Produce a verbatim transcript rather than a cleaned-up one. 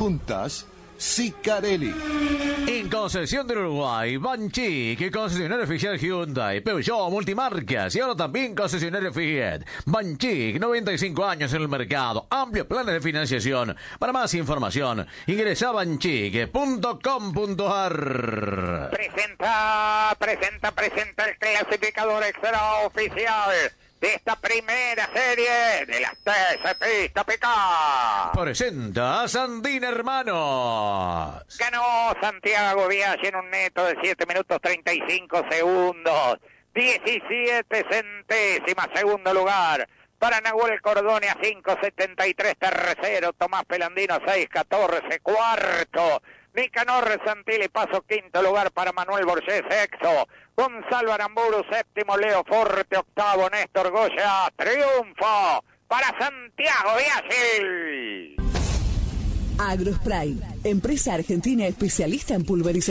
Juntas, Sicarelli. En Concesión del Uruguay, Banchi, que concesionario oficial Hyundai, Peugeot, Multimarcas y ahora también concesionario Fiat. Banchi, noventa y cinco años en el mercado, amplios planes de financiación. Para más información, ingresa a banchic punto com punto a r. Presenta, presenta, presenta el clasificador extraoficial de esta primera serie de las T C Pista P K. Presenta a Sandín Hermanos. Ganó Santiago Biaggi en un neto de siete minutos treinta y cinco segundos. diecisiete centésimas, segundo lugar. Para Nahuel Cordone a cinco setenta y tres, tercero. Tomás Pelandino a seis catorce, cuarto. Nicanor Santilli Paso, quinto lugar para Manuel Borges, sexto. Gonzalo Aramburu, séptimo. Leo Forte, octavo. Néstor Goya, triunfo para Santiago Biaggi. Agrospray, empresa argentina especialista en pulverización.